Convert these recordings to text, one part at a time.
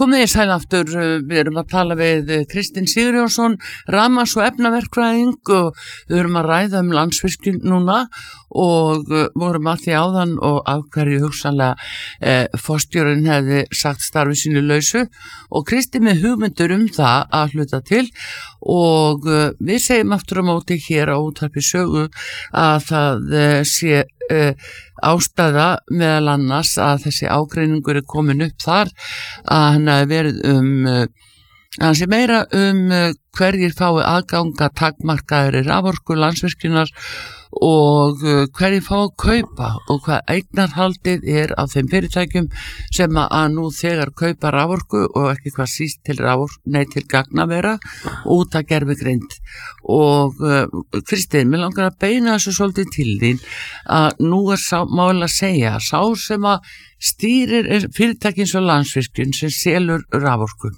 Komið sæl aftur, við erum að tala við Kristinn Sigurjónsson, rafmagns- og efnaverkfræðing og við erum að ræða Landsvirkjun núna og vorum að því áðan og af hverju hugsanlega forstjórinn hefði sagt starfi sínu lausu og Kristinn með hugmyndur það að hluta til og við segjum aftur á móti hér á Útvarpi Sögu að það sé ástæða meðal annars að þessi ágreiningur komin upp þar að hann hafi verið hann sé meira hverjir fái aðganga takmarkaðri raforku Landsvirkjunar og hverjir fá að kaupa og hvað eignarhaldið á þeim fyrirtækjum sem að nú þegar kaupa raforku og ekki hvað síst til til gagnavera út að gervigreind og Kristinn, mér langar að beina þessu svolítið til þín að nú mál að segja sá sem að stýrir fyrirtækin svo Landsvirkjun sem selur raforku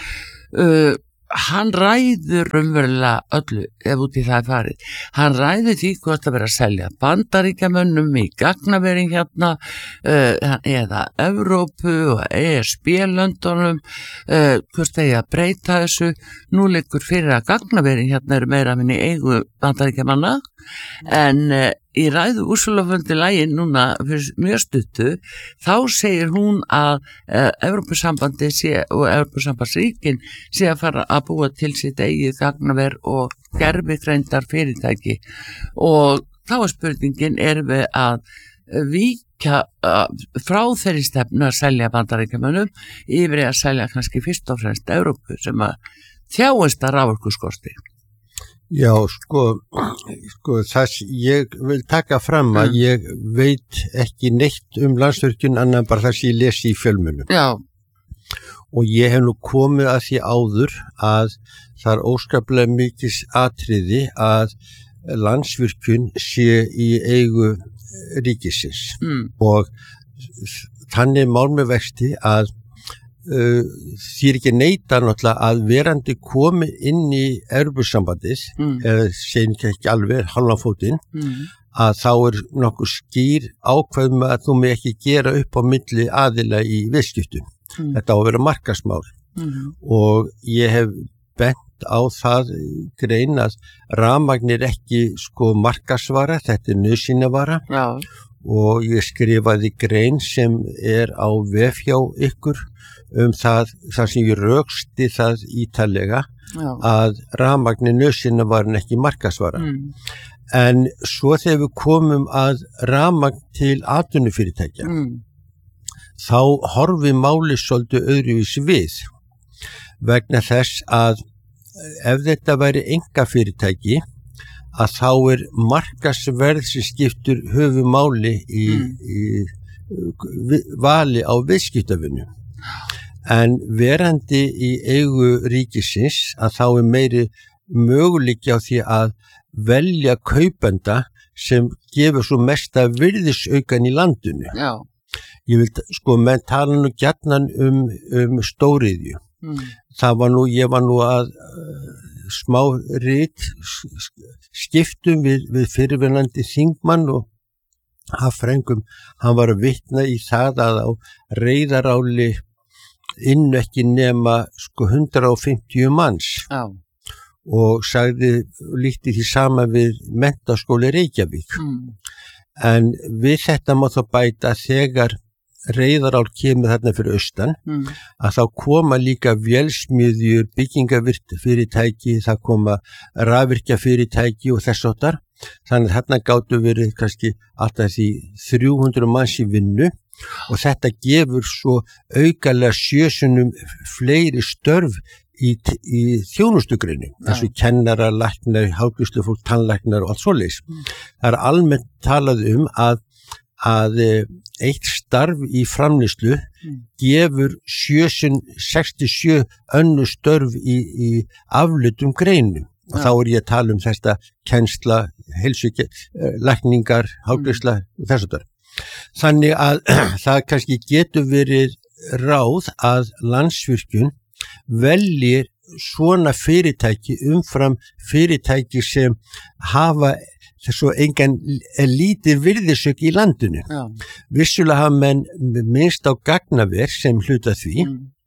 hann ræður raunverulega öllu ef út í það farið. Hann ræður því hvort að vera að selja Bandaríkjamönnum í gagnavering hérna eða Evrópu og ESB-löndunum hvort eigi að breyta þessu. Nú liggur fyrir að gagnavering hérna eru meira minni eigu Bandaríkjamanna en í ræðu Úrsulafundi lægin núna fyrir mjög stuttu þá segir hún að Evrópusambandi og Evrópusambandsríkin sé að fara að búa til sitt eigið gagnaver og gervigreindar fyrirtæki og þá spurningin við að víkja frá þeirri stefnu að selja Bandaríkjamönnum yfir að selja kannski fyrst og fremst Evrópu sem að þjáist að raforkuskorti. Já, sko ég vil taka fram að ég veit ekki neitt Landsvirkjun annan bara það sem ég lesi í fjölmiðlum. Já. Og ég hef nú komið að því áður að það óskaplega mikið atriði að Landsvirkjun sé í eigu ríkisins og þannig mál með vexti að því ekki neita náttúrulega að verandi komi inn í Evrópusambandið eða segjum ekki alveg halvan fótinn að þá nokkuð skýr ákveðum að þú með ekki gera upp á milli aðila í viðskiptum. Þetta á að vera markaðsmál og ég hef bent á það grein að rafmagn ekki markaðsvara, þetta nauðsynjavara. Já. Og ég skrifaði grein sem á vef hjá ykkur það sem ég röksti það ítarlega að rafmagn nauðsynjavaran ekki markaðsvara. En svo þegar við komum að rafmagn til atvinnufyrirtækja þá horfi máli svolítið öðruvísi við vegna þess að ef þetta væri einkafyrirtæki að þá markaðsverð sem skiptur höfumáli í vali á viðskiptavinnu. En verandi í eigu ríkisins að þá meiri möguleiki á því að velja kaupenda sem gefur svo mesta virðisaukan í landinu. Já. Ég vil menn tala nú gjarnan stóriðju. Það var ég var nú að smá rit skiptum við fyrirverandi þingmann og Hafrengum, hann var að vitna í það að á Reyðaráli ekki nema 150 manns. Já. Og líkti því sama við Menntaskóli Reykjavík. En við þetta má þá bæta þegar Reyðarál kemur þarna fyrir austan að þá koma líka vélsmiðjur, byggingarfyrirtæki, það koma rafvirkjafyrirtæki og þess háttar. Þannig að þarna gátu verið kannski alltaf því 300 manns í vinnu og þetta gefur svo aukalega 7 sinnum fleiri störf í þjónustugreinu, þessu kennara, læknar, hárgreiðslufólk, tannlæknar og allt svoleiðis. Það almennt talað að eitt starf í framleiðslu gefur 67 önnur störf í afleiddum greinum. Og þá ég að tala þetta kennsla, lækningar, hárgreiðsla og þess að. Þannig að það kannski getur verið ráð að Landsvirkjun veljir svona fyrirtæki umfram fyrirtæki sem hafa svo engan lítið virðisök í landinu. Já. Vissulega hafa menn minnst á gagnaver sem hluta því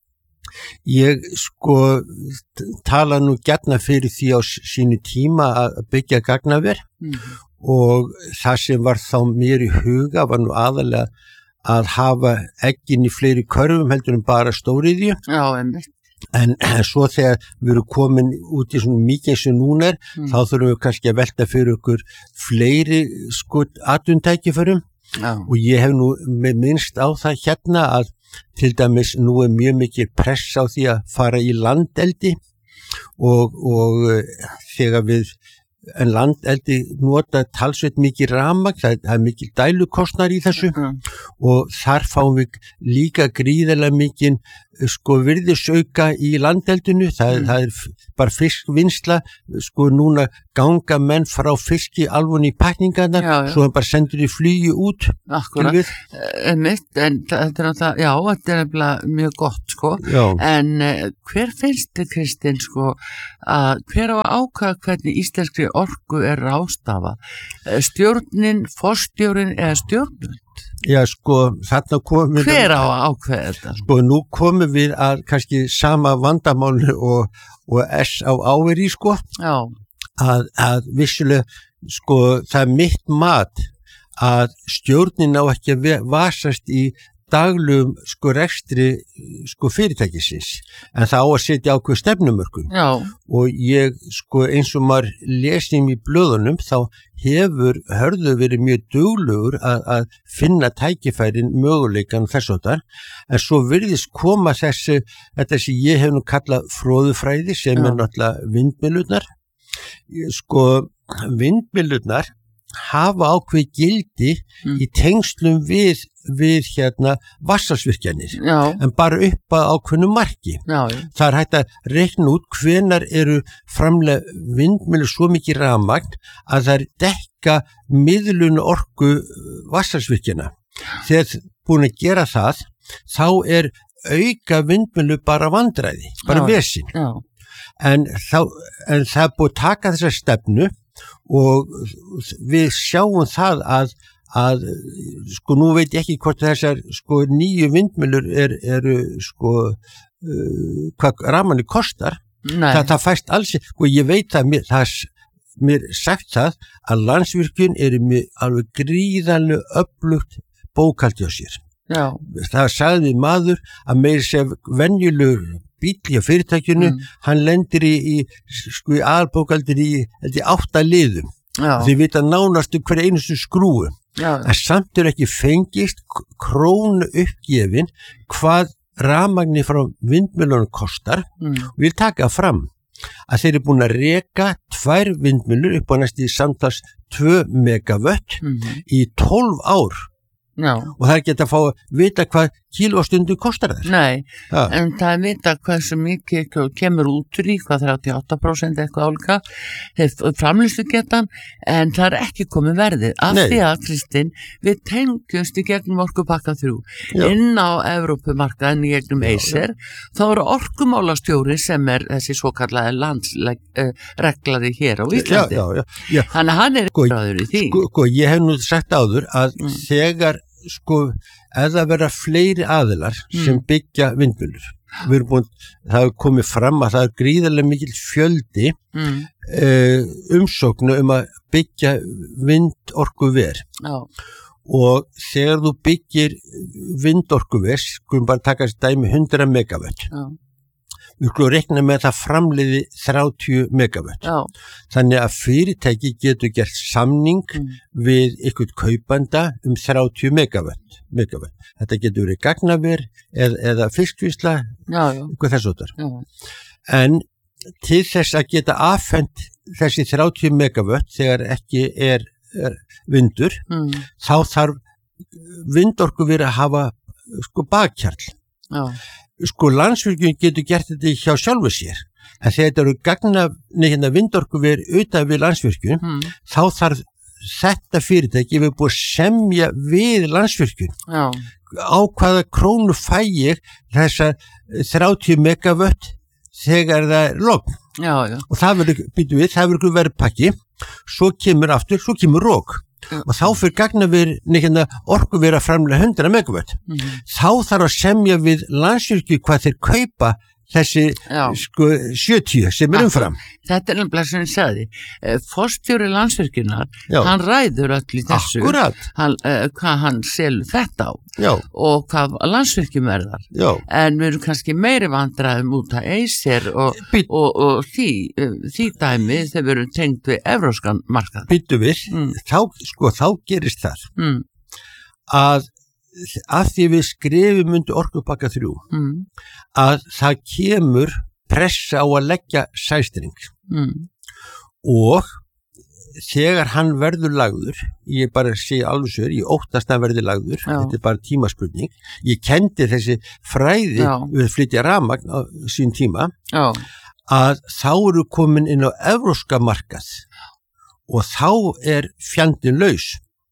Ég tala nú gjarna fyrir því á sínu tíma að byggja gagnaver og það sem var þá mér í huga var nú aðalega að hafa eggin í fleiri körfum heldur en bara stóriðju. Já, einmitt. En svo þegar við erum komin út í svona mikið eins og núna þá þurfum við kannski að velta fyrir okkur fleiri atvinnutækifærum og ég hef nú minnst á það hérna að til dæmis nú mjög mikil press á því að fara í landeldi og þegar við en landeldi nota talsveit mikið rafmagn, það er mikil dælukostnaður í þessu og þar fáum við líka gríðarlega mikið virðisauka í landeldinu, það er bara fiskvinnsla, núna ganga menn frá fiski alveg í pakningarnar, svo hann bara sendur í flugi út. Akkurat, en þetta er mjög gott, en hver finnst þið, Kristinn, að hver á að ákveða hvernig íslenskri orku er ráðstafað? Stjórnin, forstjórinn eða stjórnvöld? Já, þarna komum við... Hver á að ákveða þetta? Nú komum við að kannski sama vandamáli og á áveri, að vissulega, það er mitt mat að stjórnin á ekki að vasast í daglegum rekstri fyrirtækisins, en það á að setja ákveð stefnumörkun og ég eins og maður lesið í blöðunum þá hefur Hörður verið mjög duglegur að finna tækifærin möguleikan þess og þar, en svo virðist koma þetta sem ég hef nú kallað fróðufræði sem er náttúrulega vindmyllurnar. Vindmyllurnar hafa ákveð gildi í tengslum við vatnsaflsvirkjanir, en bara upp að ákveðnu marki. Það er hægt að reikna út hvenær eru framlega vindmyllur svo mikið rafmagn að það dekka miðlun orku vatnsaflsvirkjana. Þegar búin að gera það, þá er auka vindmyllu bara vandræði, bara vesinn. En það er búið að taka þessa stefnu og við sjáum það að nú veit ég ekki hvort þessar nýju vindmyllur eru hvað rafmagni kostar. Það fæst alls, ég veit að mér sagt það að Landsvirkjun eru með alveg gríðarlega öflugt bókhaldi á sér. Það sagði maður að meira sem venjulegur bíll í fyrirtækinu, hann lendir í aðalbókaldir í 8 liðum. Þið vita nánast hverja einustu skrúu. En samt ekki fengist krónu uppgefin hvað rafmagni frá vindmyllunum kostar og vil taka fram að þeir eru búin að reka 2 vindmyllur upp á næstu samtals 2 megavött í 12 ár. Og það er ekki að fá að vita hvað kílóstundu kostar þess. Nei, en það er vita hversu mikið kemur út úr í, hvað 38% eitthvað álíka, framleiðslugetan, en það er ekki komið verðið. Af því að, Kristinn, við tengjumst í gegnum orkupakka 3 inn á Evrópumarkaðin í gegnum Acer, þá eru orkumálastjóri sem er þessi svokallaði landsreglaði hér á Íslandi. Þannig að hann er ræður í því. Ég hef nú sagt áður að þegar ef það vera fleiri aðilar sem byggja vindmyllur. Það hefur komið fram að það er gríðarlega mikil fjöldi umsóknu að byggja vindorkuver. Og þegar þú byggir vindorkuver, skulum bara taka þessi dæmi 100 megavött. Við skulum rekna með að það framleiði 30 megavött. Þannig að fyrirtæki getur gert samning við ykkur kaupanda 30 megavött. Þetta getur verið gagnaver eða fiskvinnsla, eitthvað þess áttar. En til þess að geta afhent þessi 30 megavött þegar ekki er vindur, þá þarf vindorkuver að hafa bakkjarl. Landsvirkjun getur gert þetta hjá sjálfu sér, en þegar þetta eru vindorkuver utan við Landsvirkjun, þá þarf þetta fyrirtæki við búið að semja við Landsvirkjun á hvaða krónu fæ ég þessar 30 megavött þegar það er logn. Og það verður verið pakki, svo kemur rók. og þá fyrir gagnaver orku vera framlega 100 megawatt. Þá þarf að semja við Landsvirkjun hvað þeir kaupa þessi 70 sem umfram. Þetta nefnilega sem ég sagði. Forstjóri Landsvirkjunar, hann ræður öll í þessu. Akkurat. Hvað hann selur þetta á. Já. Og hvað Landsvirkjun verðar. Já. En við erum kannski meiri vandræðum út að Acer og því dæmi þegar við erum tengt við evrópskan markað. Býttu við, þá gerist það að því við skrifum undir orkupakka 3 að það kemur pressa á að leggja sæstring og þegar hann verður lagður, ég bara sé alveg sér, ég óttast að verði lagður, þetta bara tímaspurning, ég kendi þessi fræði við flytja rafmagn á sín tíma, að þá eru komin inn á evrópska markað og þá fjandinn laus.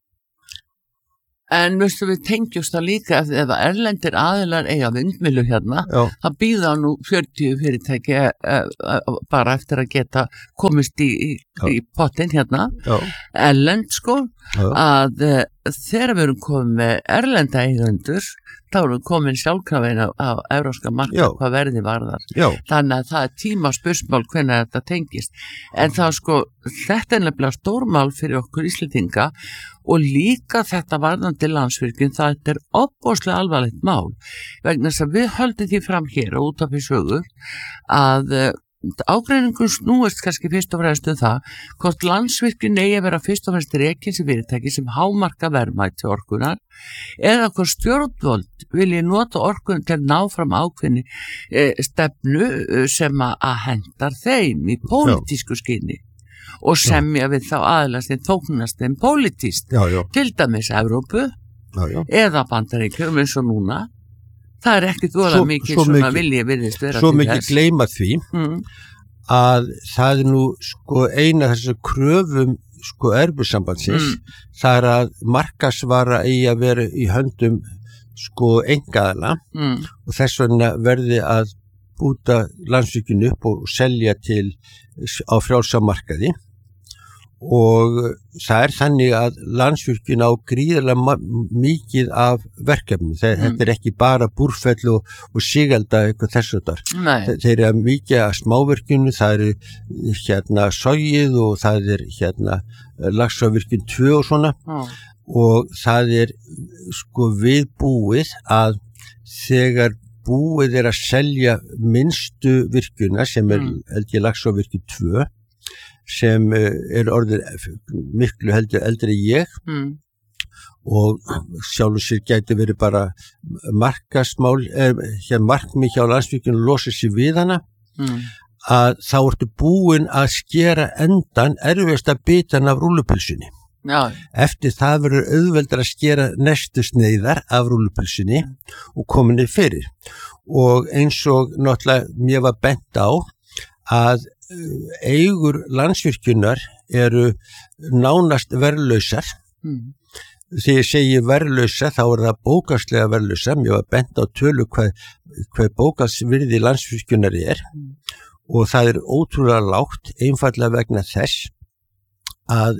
En við tengjumst það líka ef erlendir aðilar eiga vindmyllu hérna, það býða nú 40 fyrirtæki bara eftir að geta komist í pottinn hérna, erlend að þegar við erum komið með erlenda eigendur, þá erum við komin sjálfkrafin á evrópska markað hvað verði varðar. Þannig að það er tímaspursmál hvenær þetta tengist. En það þetta nefnilega stórmál fyrir okkur Íslendinga og líka þetta varðandi Landsvirkjun, það ofboðslega alvarlegt mál vegna þess að við höldum því fram hér og út af því sögu að ágreiningur snúist kannski fyrst og fremst það hvort Landsvirkjun eigi að vera fyrst og fremst rekin sem fyrirtæki sem hámarka verðmæti orkunar eða hvort stjórnvöld vilji nota orkun til að ná fram ákveðni stefnu sem að hendar þeim í pólitísku skyni og semja við þá aðila sem þóknast þeim pólitískt, til dæmis Evrópu eða Bandaríkjum eins og núna. Það ekkert voða mikið svona vilji virðist vera til þess. Svo mikið gleyma því að það nú eina þessu kröfum Evrópusambandsins, það að markaðsvara eigi að vera í höndum einkaaðila og þess vegna verði að búta Landsvirkjun upp og selja á frjálsa markaði og það þannig að Landsvirkjun á gríðarlega mikið af verkefni. Þetta ekki bara Búrfell og Sigalda eitthvað þessu þar. Þeir mikið af smávirkjunu, það Sogið og það Laxárvirkjun 2 og svona og það viðbúið að þegar búið að selja minnstu virkjuna sem held ég Laxárvirkjun 2 sem orðið miklu heldur eldri ég og sjálf og sér gæti verið bara markasmál markmið hjá Landsvirkjun losa sér við hana að þá ertu búin að skera endan erfiðasta bitan af rúllupylsunni. Eftir það verður auðveldar að skera næstu sneiðar af rúllupylsunni og kominni fyrir og eins og náttúrulega mér var bent á að eigur Landsvirkjunar eru nánast verðlausar. Þegar ég segi verðlausa þá það bókaslega verðlausa. Mér var bent á tölu hvað bókasvirði Landsvirkjunar og það ótrúlega lágt einfallega vegna þess að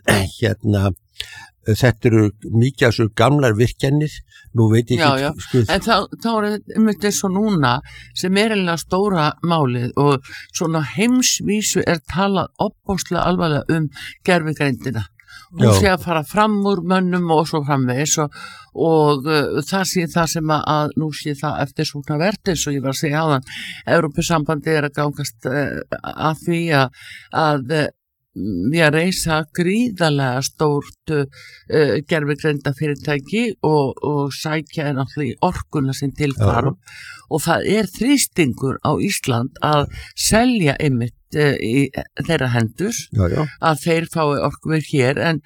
þetta eru mikið af svo gamlar virkjanir, nú veit ég ekki. En þá þetta svo núna sem eiginlega stóra málið og svona heimsvísu talað ofboðslega alvarlega gervigreindina. Hún sé að fara fram úr mönnum og svo framvegis og það sé það sem að nú sé það eftir svona verð eins og ég var að segja áðan. Evrópusambandið að gangast að því að við reisa gríðarlega stórt gervigreinda fyrirtæki og sækja náttúrulega í orkuna sem tilfarum og það þrýstingur á Ísland að selja einmitt í þeirra hendur að þeir fái orkuver hér en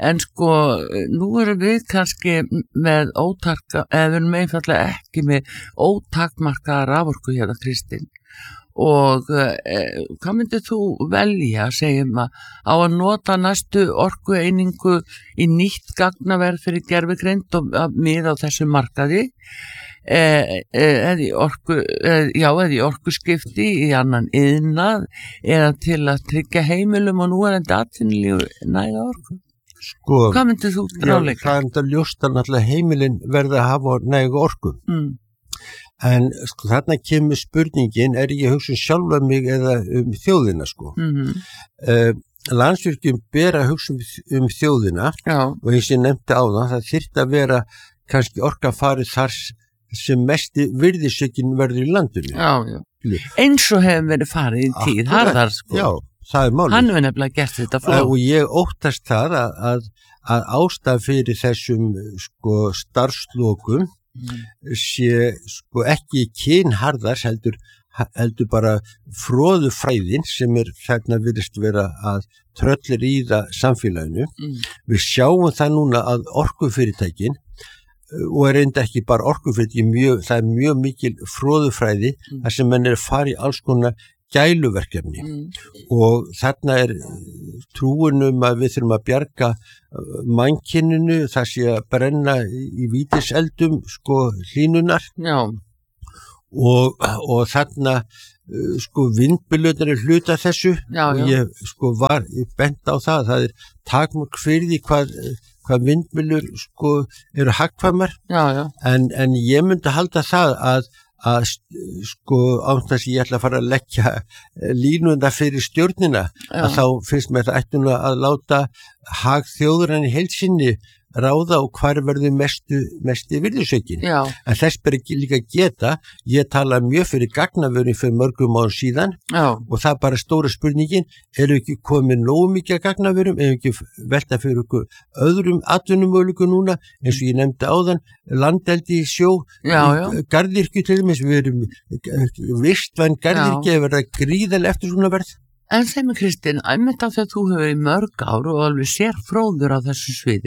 nú erum við kannski með við erum einfallega ekki með ótakmarkaða raforku hérna Kristín og hvað myndir þú velja segjum á að nota næstu orkueiningu í nýtt gagnaverð fyrir gervigreind og miða á þessu markaði eða í orkuskipti í annan iðnað eða til að tryggja heimilum og núverandi atvinnulífi næga orku? Sko, Hvað myndir þú ráðleggja? Það er þetta ljóst að náttúrulega heimilin verða að hafa nægu orku. En sko, þarna kemur spurningin, er ég að hugsa sjálfa mig eða þjóðina sko. Landsvirkjun ber að hugsa þjóðina og eins og ég nefndi áðan, það þyrfti að vera kannski orkafarið þar sem mesti virðisaukin verður í landinu. Já. Eins og hefur verið farið í tíð, harðar sko. Já, það er málið. Hann hefur nefnilega gert þetta fló. Og ég óttast það að ástæð fyrir þessum sko starfslokum sé sko ekki kynharðars heldur bara fróðufræðin sem þarna virðist vera að tröllir í það samfélaginu. Við sjáum það núna að orkufyrirtækin og er reynda ekki bara orkufyrirtæki, það er mjög mikil fróðufræði þar sem menn fara í alls konar gæluverkefni og þarna er trúin að við þurfum að bjarga mannkyninu, það sé að brenna í vítiseldum sko hlýnunar. Já. Og þarna sko vindmyllurnar hluta þessu og ég sko var bent á það er takmörk fyrir því hvað vindmyllur sko eru hagkvæmar en ég myndi halda það að sko ástæðs ég ætla að fara að leggja línuna fyrir stjórnina að þá finnst mér það ættuna að láta hag þjóðurinnar í heild sinni ráða og hvar verður mesti virðisaukin. En þess ber ekki líka geta, ég tala mjög fyrir gagnavörin fyrir mörgum árum síðan og það er bara stóra spurningin, eru ekki komið nógu mikið að gagnavörum, eru ekki velta fyrir okkur öðrum atvinnumöguleikum núna, eins og ég nefndi áðan, landeldi í sjó, garðyrkju til dæmis, við erum vistvæn garðyrkju að verða gríðarlega eftir svona verð. En þeim Kristinn, einmitt af því að þú hefur í mörg ár og alveg sér fróður á þessu sviði,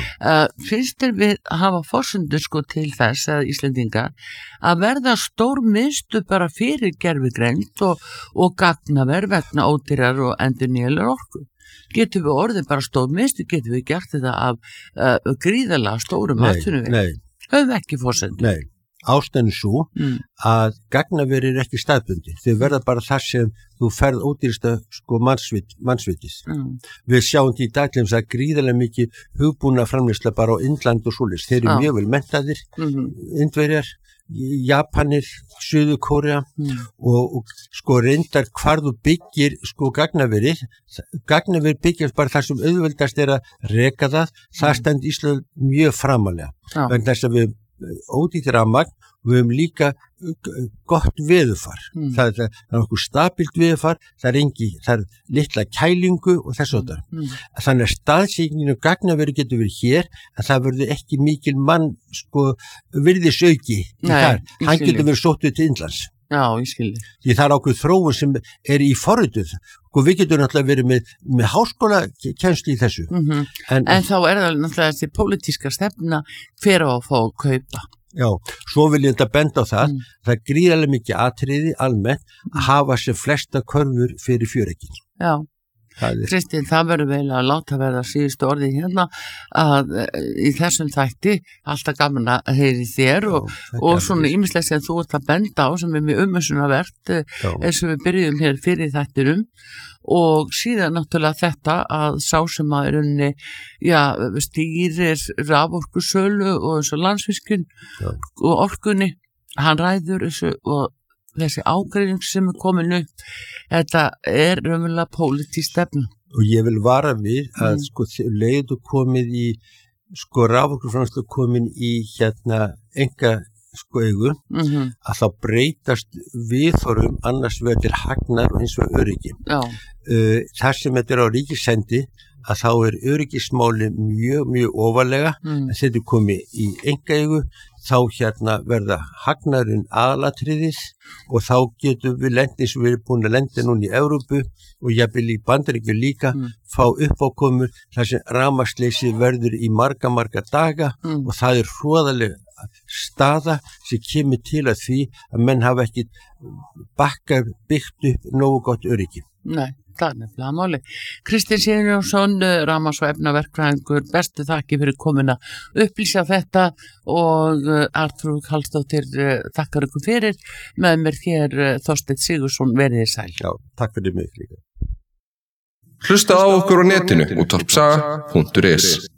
finnst þér við að hafa forsendur sko til þess að Íslendingar að verða stór miðstu bara fyrir gervigreind og gagnaver vegna ódýrar og endurnýjanlegar orku? Getum við orðið bara stór miðstu, getum við gert þetta af gríðarlega stórum atvinnuvegi? Nei. Höfum ekki forsendur? Nei. Ástæðan svo að gagnaveri ekki staðbundi. Þau verða bara þar sem þú ferð ódýrsta sko mannsvitis. Við sjáum því í daglegum það gríðarlega mikið hugbúna framleiðsla bara á Indland og svoleiðis. Þeir eru mjög vel menntaðir, Indverjar, Japanir, Suður Kórea og sko reyndar hvar þú byggir sko gagnaveri byggir bara þar sem auðveldast er að reka það stend Ísland mjög framalega. Vegna þess að við ódýrt rafmagn og við höfum líka gott veðurfar. Það er okkur stabilt veðurfar, það er litla kælingu og þess að það. Þannig að staðsýkingin og gagnaveri getur verið hér en það verður ekki mikil mann sko virðisauki í þar. Hann getur verið sóttuð til Indlands. Já, ég skilji. Því það er ákveð þróun sem er í forrituð. Og við getum náttúrulega verið með háskóla kennslu í þessu. En þá er það náttúrulega þessi pólitíska stefna hver á að fá að kaupa. Já, svo vil ég þetta benda á það. Það er gríðarlega mikið atriði almennt að hafa sem flesta körfur fyrir fjöreggin. Já. Kristinn, það verður vel að láta verða síðustu orðið hérna að í þessum þætti alltaf gaman að heyri þér og svona ýmislegt sem þú ert að benda á sem er mjög umhersunarvert eins og við byrjum hér fyrir þættinum og síðan náttúrulega þetta að sá sem að rauninni stýrir raforkusölu og eins og Landsvirkjun og orkunni, hann ræður þessu og þessi ágreining sem er komin upp, þetta er raunverulega pólitísk stefna. Og ég vil vara við að sko leiðu komið í sko raforkuframleiðsla komin í enga sko eigu að þá breytast viðhorfum annars vegar til hagnar og hins vegar öryggi. Þar sem þetta er á ríkishendi að þá er öryggismáli mjög ofarlega að þetta komið í enga eigu þá verða hagnarinn aðalatriðis og þá getum við lendið sem við erum búin að lenda núna í Evrópu og jafnvel í Bandaríkjunum líka fá uppákomur þar sem rafmagnsleysi verður í marga daga og það er hroðaleg staða sem kemur til að því að menn hafa ekki byggt upp nógu gott öryggi. Nei, það er nefnilega máli. Kristinn Sigurjónsson, rafmagns- og efnaverkfræðingur, bestu þakki fyrir komin að upplýsa þetta og Arnþrúður Karlsdóttir þakkar ykkur fyrir með mér hér Þorsteinn Sigurðsson, verið þið sæl. Já, takk fyrir mig líka. Hlusta á okkur á netinu útvarpsaga.is.